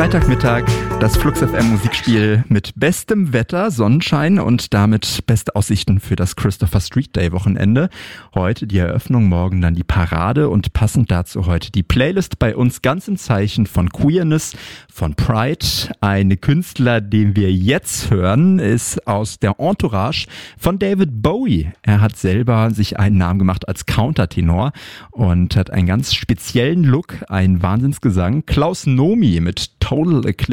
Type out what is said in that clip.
Freitagmittag, das Flux FM Musikspiel mit bestem Wetter, Sonnenschein und damit beste Aussichten für das Christopher Street Day Wochenende. Heute die Eröffnung, morgen dann die Parade und passend dazu heute die Playlist bei uns ganz im Zeichen von Queerness, von Pride. Ein Künstler, den wir jetzt hören, ist aus der Entourage von David Bowie. Er hat selber sich einen Namen gemacht als Countertenor und hat einen ganz speziellen Look, einen Wahnsinnsgesang. Klaus Nomi mit Total Eclipse